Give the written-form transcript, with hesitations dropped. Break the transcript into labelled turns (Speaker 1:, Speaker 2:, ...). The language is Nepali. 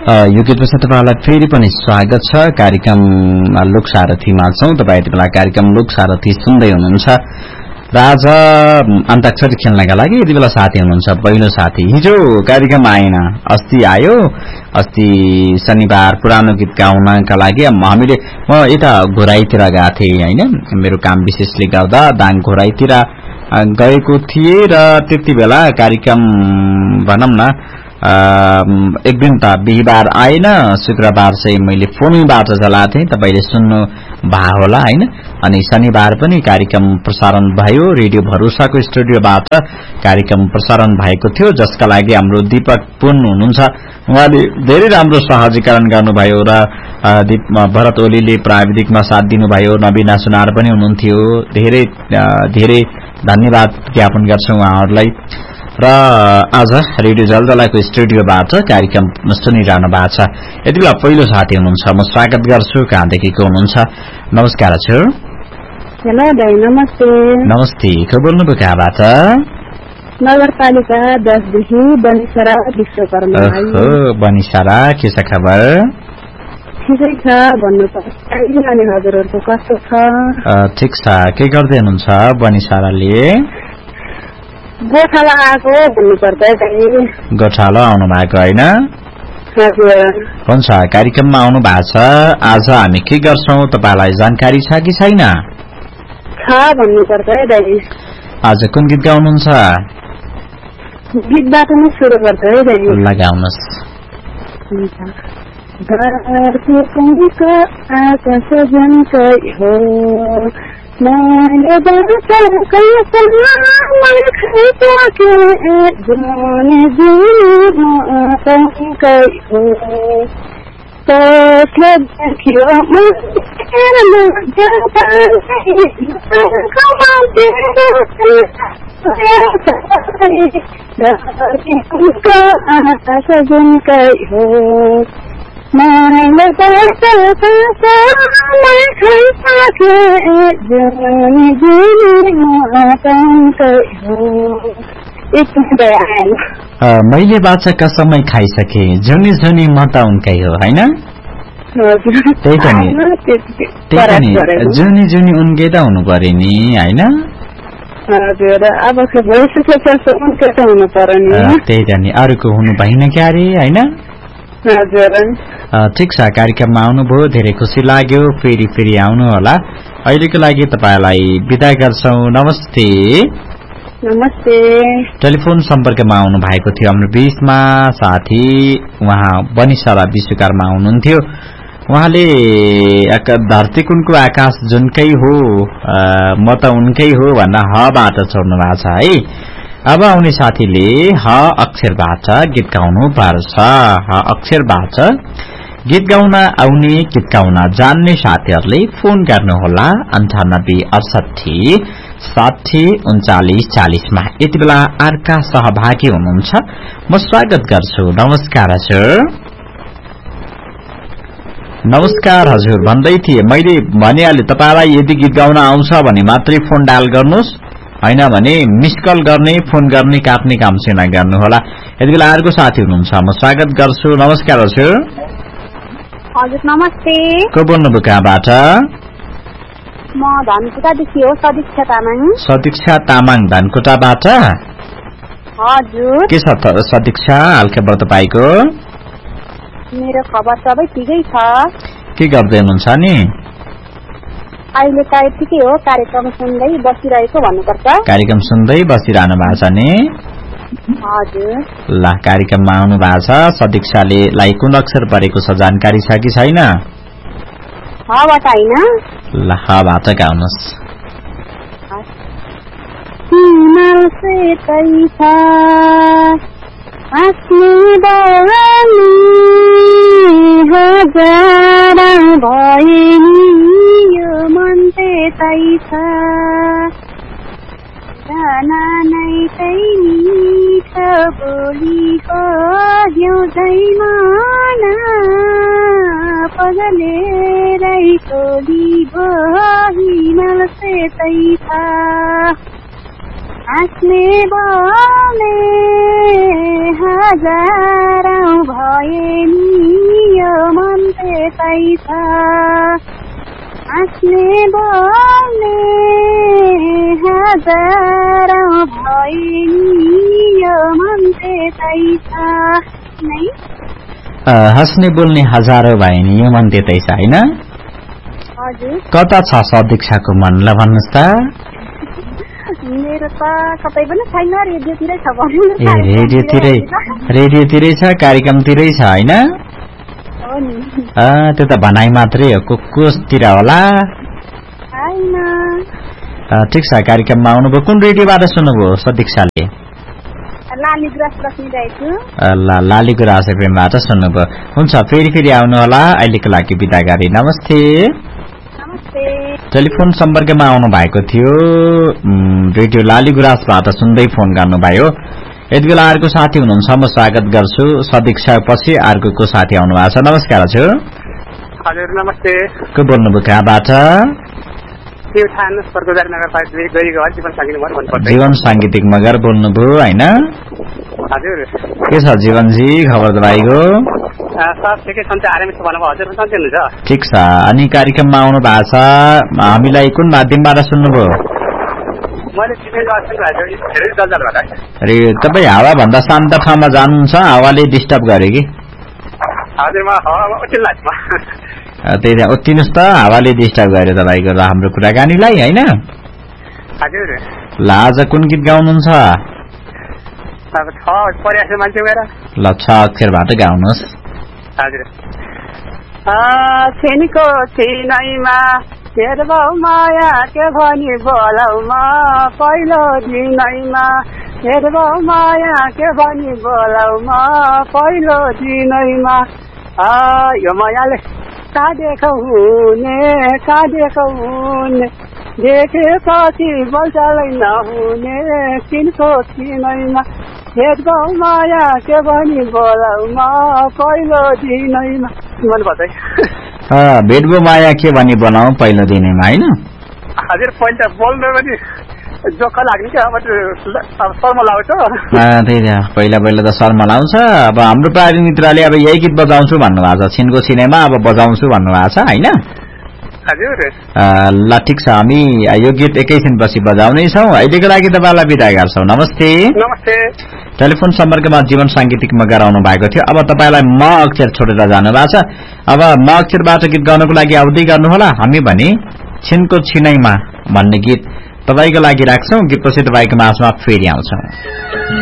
Speaker 1: यो गीतपछि तपाईलाई फेरि पनि स्वागत छ कार्यक्रम लोकसारथीमा छौं। तपाई यति बेला कार्यक्रम लोकसारथी सुन्दै हुनुहुन्छ र आज अन्ताक्षरी खेल्नका लागि यति बेला साथी हुनुहुन्छ। पहिलो साथी हिजो कार्यक्रम आएन, अस्ति आयो। अस्ति शनिबार पुरानो गीत गाउनका लागि म यता घोराईतिर गएको थिएँ हैन, मेरो काम विशेषले गर्दा दाङ घोराईतिर गएको थिएँ र त्यति बेला कार्यक्रम भनौं न एक दिन त बिहीबार आएन, शुक्रबार चाहिँ मैले फोनबाट चलाएको थिएँ, तपाईले सुन्नु भयो होला हैन। अनि शनिबार पनि कार्यक्रम प्रसारण भयो, रेडियो भरोसाको स्टुडियोबाट कार्यक्रम प्रसारण भएको थियो, जसका लागि हाम्रो दीपक पुन हुनुहुन्छ, उहाँले धेरै राम्रो सहजीकरण गर्नुभयो र भरत ओलीले प्राविधिकमा साथ दिनुभयो, नवीना सुनार पनि हुनुहुन्थ्यो। धेरै धेरै धन्यवाद ज्ञापन गर्छु उहाँहरूलाई। र आज रेडियो जलजलाको स्टुडियोबाट कार्यक्रम सुनिरहनु भएको छ। यति बेला पहिलो साथी हुनुहुन्छ, म स्वागत गर्छु। कहाँदेखि को हुनुहुन्छ? नमस्कार हजुर।
Speaker 2: हेलो दाइ, नमस्ते।
Speaker 1: नमस्ते, को बोल्नुभयो कहाँबाट?
Speaker 2: नगरपालिका 10 देखि बनिसरा विश्वकर्मा।
Speaker 1: ओहो, बनिसरा, के छ खबर?
Speaker 2: ठिकै छ भन्नुपर्छ। हजुरहरुको कस्तो छ?
Speaker 1: ठिक छ। के गर्दै हुनुहुन्छ बनिसराले?
Speaker 2: गोठाला आएको भन्नुपर्छ।
Speaker 1: गोठाला आउनु भएको हैन?
Speaker 2: हजुर।
Speaker 1: हुन्छ, कार्यक्रममा आउनु भएको छ। आज हामी के गर्छौं तपाईलाई जानकारी छ कि छैन?
Speaker 2: छ भन्नुपर्छ दाइ।
Speaker 1: आज कुन गीत गाउनुहुन्छ?
Speaker 2: गीतबाट नै सुरु गर्छ है दाइ।
Speaker 1: लगाउनुस्।
Speaker 2: घरको कुङको आकाश जनकै हो, मैले बर्षाको समान खाइसके जाने जुनी मकै हो। त्यसले देखियो आकाश जनकै हो, मैले बर्षाको समान खाइसके जाने जुनी मकै हो।
Speaker 1: मैले बाछाका समय खाइसके जुनी जुनी म त उनकै हो हैन? त्यही त नि जुनी जुनी उनकै त हुनु पर्यो नि हैन? त्यही त नि, अरूको हुनु भएन क्या रे हैन? ठिक छ, कार्यक्रममा आउनुभयो, धेरै खुसी लाग्यो। फेरि आउनु होला। अहिलेको लागि तपाईलाई बिदा गर्छौं। नमस्ते।
Speaker 2: नमस्ते।
Speaker 1: टेलिफोन सम्पर्कमा आउनु भएको थियो हाम्रो बीचमा साथी, उहाँ बनिसरा विश्वकर्मा हुनुहुन्थ्यो। उहाँले धरती कुनको आकाश जुनकै हो, म त उनकै हो भन्न हबाट छोड्नु भएको छ है। अब आउने साथीले ह अक्षरबाट गीत गाउनु पर्छ। ह अक्षरबाट गीत गाउन आउने, गीत गाउन जान्ने साथीहरूले फोन गर्नुहोला 9868 60 39 40 मा। यति बेला अर्का सहभागी हुनुहुन्छ, म स्वागत गर्छु। नमस्कार हजुर। नमस्कार हजुर भन्दै थिए, मैले भनिहालेँ तपाईलाई यदि गीत गाउन आउँछ भने मात्रै फोन डायल गर्नुहोस्, हैन भने मिस कल गर्ने, फोन गर्ने, काट्ने काम चाहिँ नगर्नु होला। यति बेला अर्को साथी हुनुहुन्छ, म स्वागत गर्छु। नमस्कार हजुर।
Speaker 2: हजुर नमस्ते।
Speaker 1: को बोल्नुभयो कहाँबाट?
Speaker 2: म धनकुटादेखि हो, सदिक्षा तामाङ।
Speaker 1: सदिक्षा तामाङ धनकुटाबाट?
Speaker 2: हजुर।
Speaker 1: के छ सदिक्षा हालखबर तपाईको?
Speaker 2: मेरो खबर सबै ठिकै छ।
Speaker 1: के गर्दै हुनुहुन्छ नि?
Speaker 2: अहिले त ठिकै हो, कार्यक्रम सुन्दै बसिरहेको भन्नुपर्छ।
Speaker 1: कार्यक्रम सुन्दै बसिरहनु भएको छ नि?
Speaker 2: हजुर।
Speaker 1: ल, कार्यक्रममा आउनु भएको छ। सदिक्षाले लाई कुन अक्षर परेको छ जानकारी छ कि छैन?
Speaker 2: हबाट हैन?
Speaker 1: ल, हबाट गाउनुस्।
Speaker 2: हिमाल सेतै छ आस्ने बानी हजार भए नि यो मन त्यतै छ, गाना नै त्यही मिठो बोलीको हिउँदै मन पगलेरै टोली भो हिमाल सेतै छ आस्ने बोले हजारौं भए नि त्यतै छ हाँस्ने बोल्ने हजारौं भए नि यो मन त्यतै छ नै
Speaker 1: हाँस्ने बोल्ने हजारौं भए नि यो मन त्यतै छ हैन
Speaker 2: हजुर
Speaker 1: कता छ सदिक्षाको मन ल भन्नुस् त
Speaker 2: मेरो त कतै पनि छैन रेडियोतिरै छ भन्नु
Speaker 1: रेडियोतिरै छ कार्यक्रमतिरै छ हैन
Speaker 2: हो नि
Speaker 1: त्यो त भनाइ मात्रै हो कोसतिर होला
Speaker 2: हैन
Speaker 1: ठिक छ कार्यक्रममा आउनुभयो कुन रेडियोबाट सुन्नुभयो सदिक्षाले
Speaker 2: लालीगुराँस बस्निरहेछु
Speaker 1: लालीगुराँस एफएमबाट सुन्नुभयो हुन्छ फेरि आउनु होला अहिलेको लागि बिदा गरी नमस्ते टेलिफोन सम्पर्कमा आउनु भएको थियो रेडियो लालीगुराँसबाट सुन्दै फोन गर्नुभयो यति बेला अर्को साथी हुनुहुन्छ म स्वागत गर्छु सदिक्षा पछि अर्को साथी आउनु भएको छ नमस्कार
Speaker 3: हजुर नमस्ते
Speaker 1: को बोल्नुभयो कहाँबाट जीवन सांगीतिक मगर बोल्नुभयो हैन
Speaker 3: हजुर
Speaker 1: के छ जीवनजी खबर तपाईको ठिक छ अनि कार्यक्रममा आउनु भएको छ हामीलाई कुन माध्यमबाट सुन्नुभयो तपाईँ हावा भन्दा शान्त ठाउँमा जानुहुन्छ हावाले डिस्टर्ब गर्यो कि त्यही उत्तिनुस् त हावाले डिस्टर्ब गर्यो तपाईँको हाम्रो कुराकानीलाई हैन ल आज कुन गीत गाउनुहुन्छ ल 6 अक्षरबाट गाउनुहोस्
Speaker 3: छिनको छिनैमा हेर्बौ माया के भनी बोलाउ म पहिलो दिनैमा हेर्बौ माया के भनी बोलाउ म पहिलो दिनैमा यो मायाले काँडेको हुने देखेपछि बल्छालै नहुने तिनको छिनैमा हेर्बौ माया के भनी बोलाउ म पहिलो दिनैमा
Speaker 1: भेटबो माया के भनी बोलाउ पहिलो दिनैमा हैन
Speaker 3: हजुर पहिला बोल्नु पनि जोख लाग्ने कि अब शर्म लाउँछ
Speaker 1: त्यही पहिला त शर्म लाउँछ अब हाम्रो प्रारी मित्रले अब यही गीत बजाउँछु भन्नुभएको छ छिनको छिनैमा अब बजाउँछु भन्नुभएको छ हैन
Speaker 3: हजुर
Speaker 1: ल ठिक छ हामी यो गीत एकैछिनपछि बजाउने छौं अहिलेको लागि तपाईलाई बिदा गर्छौं नमस्ते
Speaker 3: नमस्ते
Speaker 1: टेलिफोन सम्पर्कमा जीवन सांगीतिकमा गराउनु भएको थियो अब तपाईलाई म अक्षर छोडेर जानु भएको छ अब म अक्षरबाट गीत गाउनको लागि आउँदै गर्नुहोला हामी भने छिनको छिनैमा भन्ने गीत तपाईको लागि राख्छौं गीतपछि तपाईको माझमा फेरि आउँछौं